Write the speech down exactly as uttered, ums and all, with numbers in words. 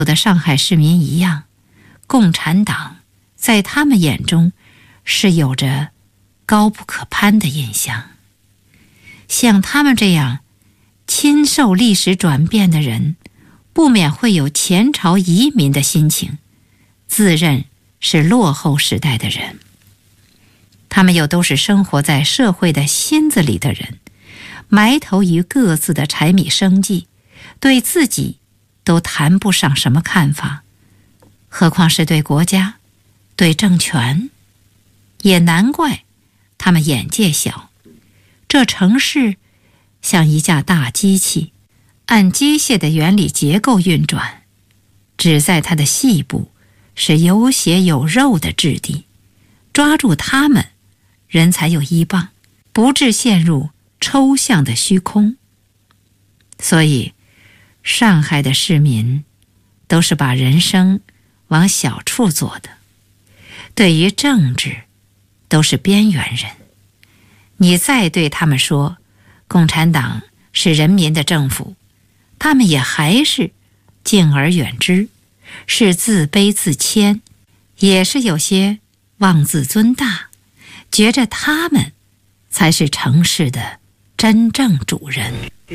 的上海市民一样，共产党在他们眼中是有着高不可攀的印象。像他们这样亲受历史转变的人，不免会有前朝移民的心情，自认是落后时代的人。他们又都是生活在社会的芯子里的人，埋头于各自的柴米生计，对自己都谈不上什么看法，何况是对国家、对政权。也难怪他们眼界小。这城市像一架大机器，按机械的原理结构运转，只在它的细部是有血有肉的质地，抓住它们，人才有依傍，不致陷入抽象的虚空。所以上海的市民都是把人生往小处做的，对于政治都是边缘人。你再对他们说共产党是人民的政府，他们也还是敬而远之，是自卑自谦，也是有些妄自尊大，觉着他们才是城市的真正主人。